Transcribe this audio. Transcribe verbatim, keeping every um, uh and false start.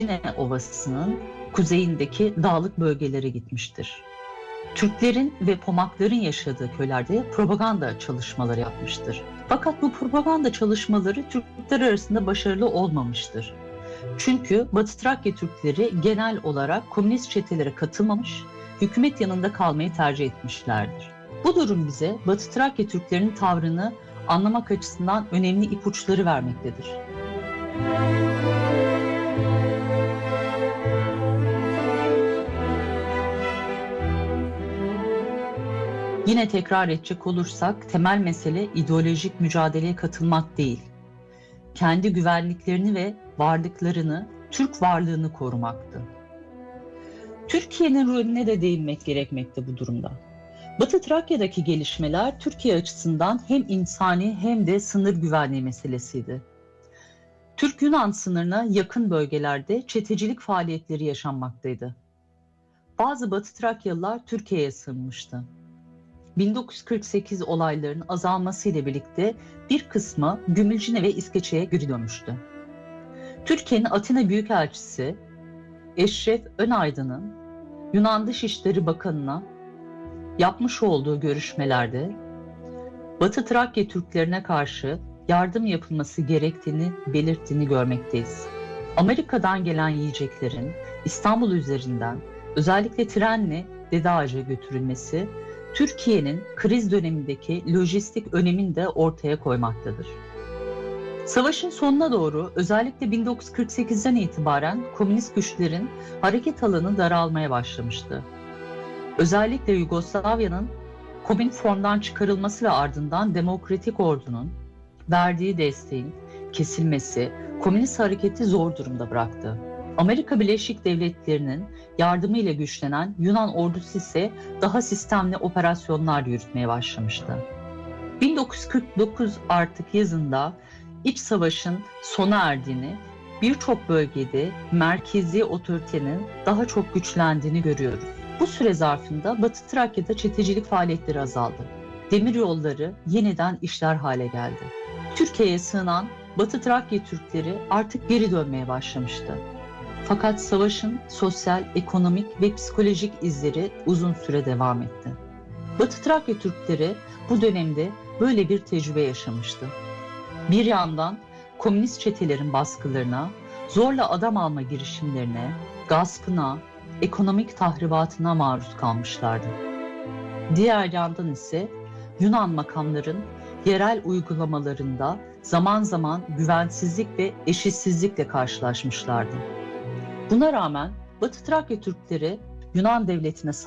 Ovası'nın kuzeyindeki dağlık bölgelere gitmiştir. Türklerin ve Pomakların yaşadığı köylerde propaganda çalışmaları yapmıştır. Fakat bu propaganda çalışmaları Türkler arasında başarılı olmamıştır. Çünkü Batı Trakya Türkleri genel olarak komünist çetelere katılmamış, hükümet yanında kalmayı tercih etmişlerdir. Bu durum bize Batı Trakya Türklerinin tavrını anlamak açısından önemli ipuçları vermektedir. Yine tekrar edecek olursak temel mesele ideolojik mücadeleye katılmak değil. Kendi güvenliklerini ve varlıklarını, Türk varlığını korumaktı. Türkiye'nin rolüne de değinmek gerekmekte bu durumda. Batı Trakya'daki gelişmeler Türkiye açısından hem insani hem de sınır güvenliği meselesiydi. Türk-Yunan sınırına yakın bölgelerde çetecilik faaliyetleri yaşanmaktaydı. Bazı Batı Trakyalılar Türkiye'ye sığınmıştı. bin dokuz yüz kırk sekiz olaylarının azalmasıyla birlikte bir kısmı Gümülcine ve İskeçe'ye geri dönmüştü. Türkiye'nin Atina Büyükelçisi Eşref Önaydın'ın Yunan Dışişleri Bakanı'na yapmış olduğu görüşmelerde Batı Trakya Türklerine karşı yardım yapılması gerektiğini belirttiğini görmekteyiz. Amerika'dan gelen yiyeceklerin İstanbul üzerinden özellikle trenle Dede Ağaç'a götürülmesi Türkiye'nin kriz dönemindeki lojistik önemini de ortaya koymaktadır. Savaşın sonuna doğru özellikle bin dokuz yüz kırk sekizden itibaren komünist güçlerin hareket alanı daralmaya başlamıştı. Özellikle Yugoslavya'nın Komünform'dan çıkarılması ve ardından Demokratik Ordu'nun verdiği desteğin kesilmesi komünist hareketi zor durumda bıraktı. Amerika Birleşik Devletleri'nin yardımıyla güçlenen Yunan ordusu ise daha sistemli operasyonlar yürütmeye başlamıştı. bin dokuz yüz kırk dokuz artık yazında iç savaşın sona erdiğini, birçok bölgede merkezi otoritenin daha çok güçlendiğini görüyoruz. Bu süre zarfında Batı Trakya'da çetecilik faaliyetleri azaldı. Demiryolları yeniden işler hale geldi. Türkiye'ye sığınan Batı Trakya Türkleri artık geri dönmeye başlamıştı. Fakat savaşın sosyal, ekonomik ve psikolojik izleri uzun süre devam etti. Batı Trakya Türkleri bu dönemde böyle bir tecrübe yaşamıştı. Bir yandan komünist çetelerin baskılarına, zorla adam alma girişimlerine, gaspına, ekonomik tahribatına maruz kalmışlardı. Diğer yandan ise Yunan makamların yerel uygulamalarında zaman zaman güvensizlik ve eşitsizlikle karşılaşmışlardı. Buna rağmen Batı Trakya Türkleri Yunan devletine